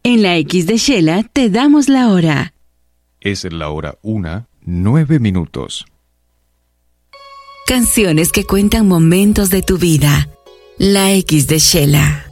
En la X de Shela te damos la hora. Es la hora 1:09. Canciones que cuentan momentos de tu vida. La X de Shela.